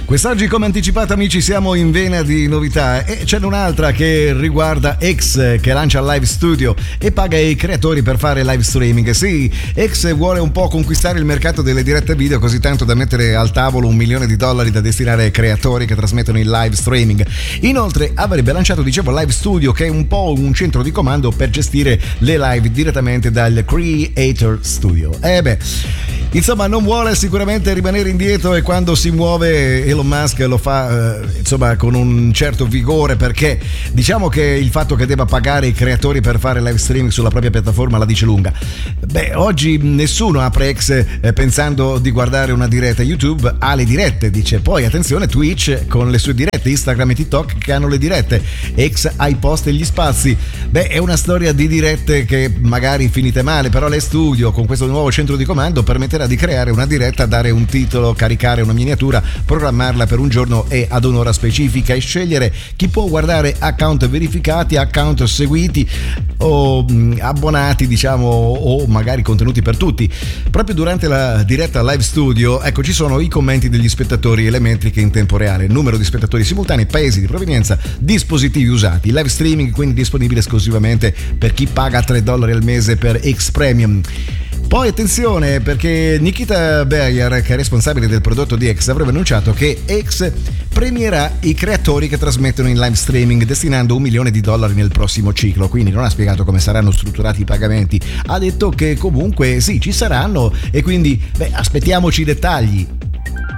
Quest'oggi, come anticipato, amici, siamo in vena di novità e c'è un'altra che riguarda X, che lancia Live Studio e paga i creatori per fare live streaming. Sì, X vuole un po' conquistare il mercato delle dirette video, così tanto da mettere al tavolo $1 milione da destinare ai creatori che trasmettono il live streaming. Inoltre avrebbe lanciato, dicevo, Live Studio, che è un po' un centro di comando per gestire le live direttamente dal Creator Studio. Insomma, non vuole sicuramente rimanere indietro, e quando si muove Elon Musk lo fa con un certo vigore, perché diciamo che il fatto che debba pagare i creatori per fare live streaming sulla propria piattaforma la dice lunga. Oggi nessuno apre X pensando di guardare una diretta. YouTube ha le dirette, dice, poi attenzione Twitch con le sue dirette, Instagram e TikTok che hanno le dirette, X ha i post e gli spazi. È una storia di dirette che magari finite male, però Live Studio con questo nuovo centro di comando permetterà di creare una diretta, dare un titolo, caricare una miniatura, programmarla per un giorno e ad un'ora specifica e scegliere chi può guardare, account verificati, account seguiti o abbonati, diciamo, o magari contenuti per tutti. Proprio durante la diretta Live Studio, ecco, ci sono i commenti degli spettatori e le metriche in tempo reale, numero di spettatori simultanei, paesi di provenienza, dispositivi usati. Live streaming quindi disponibile esclusivamente per chi paga $3 al mese per X Premium. Poi attenzione, perché Nikita Bayer, che è responsabile del prodotto di X, avrebbe annunciato che X premierà i creatori che trasmettono in live streaming, destinando $1 milione nel prossimo ciclo. Quindi non ha spiegato come saranno strutturati i pagamenti, ha detto che comunque sì, ci saranno, e quindi aspettiamoci i dettagli.